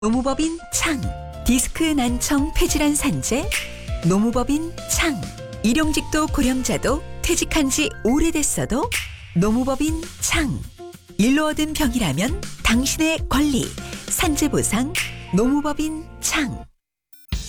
노무법인 창, 디스크 난청 폐질환 산재, 노무법인 창, 일용직도 고령자도 퇴직한 지 오래됐어도 노무법인 창, 일로 얻은 병이라면 당신의 권리, 산재보상, 노무법인 창.